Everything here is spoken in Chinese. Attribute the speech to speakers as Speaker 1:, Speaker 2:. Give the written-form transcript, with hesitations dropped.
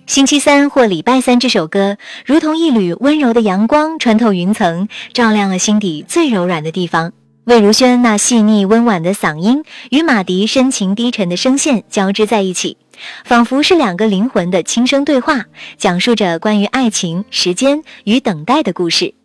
Speaker 1: 星期三或礼拜三这首歌，如同一缕温柔的阳光穿透云层，照亮了心底最柔软的地方。魏如萱那细腻温婉的嗓音与马迪深情低沉的声线交织在一起，仿佛是两个灵魂的轻声对话，讲述着关于爱情、时间与等待的故事。